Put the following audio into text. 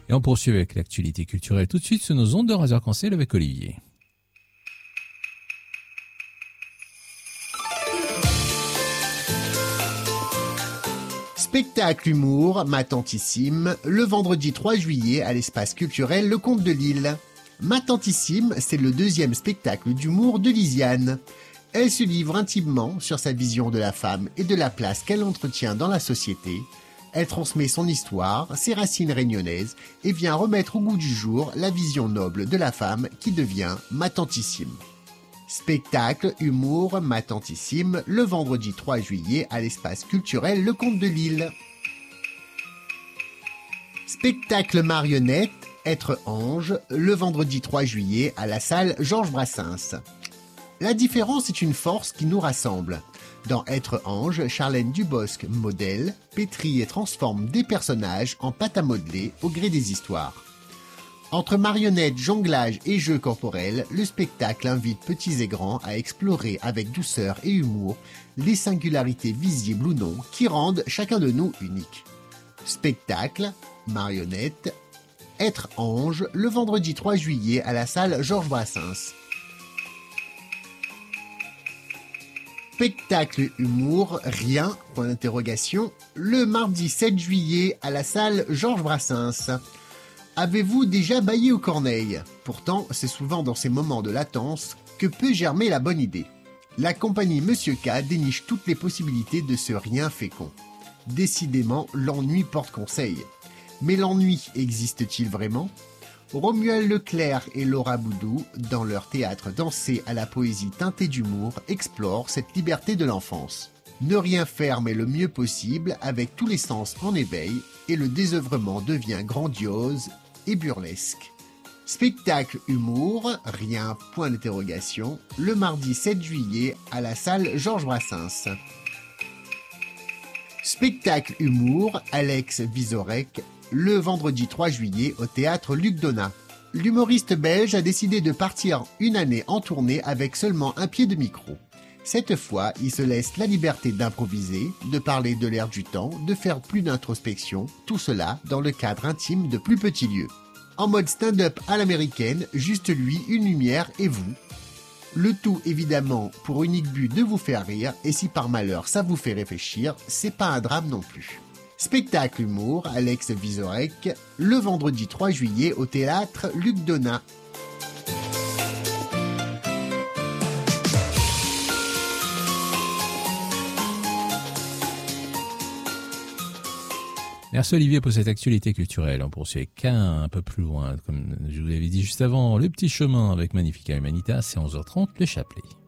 Et on poursuit avec l'actualité culturelle tout de suite sur nos ondes de Radio Arc-en-Ciel avec Olivier. Spectacle humour, ma tantissime, le vendredi 3 juillet à l'espace culturel Le Comte de Lille. Ma tantissime, c'est le deuxième spectacle d'humour de Lisiane. Elle se livre intimement sur sa vision de la femme et de la place qu'elle entretient dans la société. Elle transmet son histoire, ses racines réunionnaises et vient remettre au goût du jour la vision noble de la femme qui devient ma tantissime. Spectacle, humour, ma tantissime, le vendredi 3 juillet à l'espace culturel Le Comte de Lille. Spectacle marionnette, être ange, le vendredi 3 juillet à la salle Georges Brassens. La différence est une force qui nous rassemble. Dans Être ange, Charlène Dubosc modèle, pétrit et transforme des personnages en pâte à modeler au gré des histoires. Entre marionnettes, jonglage et jeux corporels, le spectacle invite petits et grands à explorer avec douceur et humour les singularités visibles ou non qui rendent chacun de nous unique. Spectacle, marionnette, être ange, le vendredi 3 juillet à la salle Georges Brassens. Spectacle humour, rien, point d'interrogation, le mardi 7 juillet à la salle Georges Brassens. Avez-vous déjà bâillé aux corneilles ? Pourtant, c'est souvent dans ces moments de latence que peut germer la bonne idée. La compagnie Monsieur K déniche toutes les possibilités de ce rien fécond. Décidément, l'ennui porte conseil. Mais l'ennui existe-t-il vraiment ? Romuald Leclerc et Laura Boudou, dans leur théâtre dansé à la poésie teintée d'humour, explorent cette liberté de l'enfance. Ne rien faire mais le mieux possible, avec tous les sens en éveil, et le désœuvrement devient grandiose et burlesque. Spectacle humour, rien, point d'interrogation, le mardi 7 juillet à la salle Georges Brassens. Spectacle humour, Alex Vizorek, le vendredi 3 juillet au théâtre Luc Donat. L'humoriste belge a décidé de partir une année en tournée avec seulement un pied de micro. Cette fois, il se laisse la liberté d'improviser, de parler de l'air du temps, de faire plus d'introspection, tout cela dans le cadre intime de plus petits lieux. En mode stand-up à l'américaine, juste lui, une lumière et vous. Le tout évidemment pour unique but de vous faire rire, et si par malheur ça vous fait réfléchir, c'est pas un drame non plus. Spectacle humour, Alex Vizorek, le vendredi 3 juillet au théâtre Luc Donat. Merci Olivier pour cette actualité culturelle. On poursuit avec un peu plus loin, comme je vous l'avais dit juste avant, le petit chemin avec Magnifica Humanitas, c'est 11h30, le chapelet.